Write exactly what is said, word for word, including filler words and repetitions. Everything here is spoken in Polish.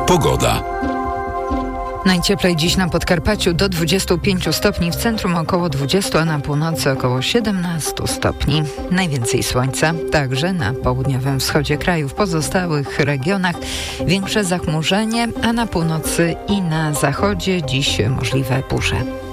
Pogoda. Najcieplej dziś na Podkarpaciu do dwudziestu pięciu stopni, w centrum około dwudziestu, a na północy około siedemnastu stopni. Najwięcej słońca także na południowym wschodzie kraju. W pozostałych regionach większe zachmurzenie, a na północy i na zachodzie dziś możliwe burze.